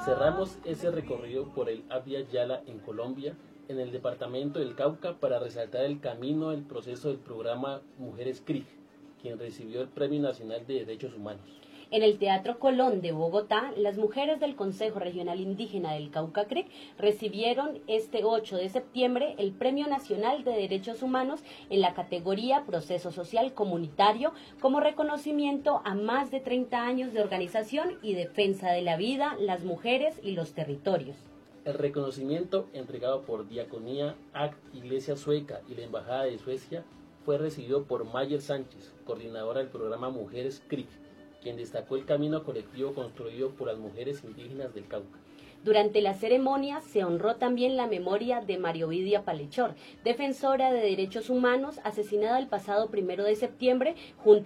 Cerramos ese recorrido por el Abya Yala en Colombia, en el departamento del Cauca, para resaltar el camino del proceso del programa Mujeres CRIC, quien recibió el Premio Nacional de Derechos Humanos. En el Teatro Colón de Bogotá, las mujeres del Consejo Regional Indígena del Cauca CRIC recibieron este 8 de septiembre el Premio Nacional de Derechos Humanos en la categoría Proceso Social Comunitario como reconocimiento a más de 30 años de organización y defensa de la vida, las mujeres y los territorios. El reconocimiento entregado por Diaconía ACT Iglesia Sueca y la Embajada de Suecia fue recibido por Mayer Sánchez, coordinadora del programa Mujeres CRIC, quien destacó el camino colectivo construido por las mujeres indígenas del Cauca. Durante la ceremonia se honró también la memoria de María Ovidia Palechor, defensora de derechos humanos, asesinada el pasado 1 de septiembre junto